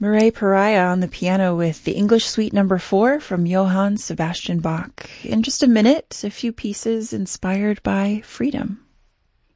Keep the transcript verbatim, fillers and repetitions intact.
Mireille Pariah on the piano with the English Suite number four from Johann Sebastian Bach. In just a minute, a few pieces inspired by freedom.